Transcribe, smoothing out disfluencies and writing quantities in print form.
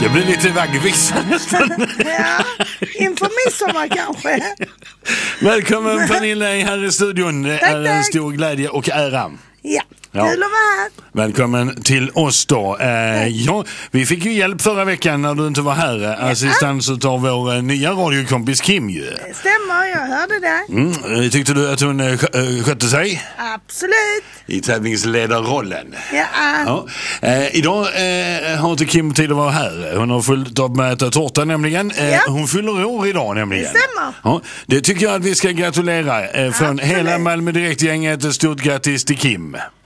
Det blir lite vaggvisa nästan. Ja, inför midsommar kanske. Välkommen Pernilla här i studion. Det är en stor glädje och ära. Ja, kul att vara här. Välkommen till oss då. Ja, vi fick ju hjälp förra veckan när du inte var här. Assistans av vår nya radiokompis Kim ju. Det stämmer, jag hörde det. Tyckte du att hon skötte sig? Absolut. I tävlingsledarrollen. Ja. Idag har inte Kim tid att vara här. Hon har fullt upp med att äta tårta nämligen. Hon fyller år idag nämligen. Det stämmer. Ja, det tycker jag att vi ska gratulera. Från hela Malmö Direkt-gänget. Ett stort grattis till Kim.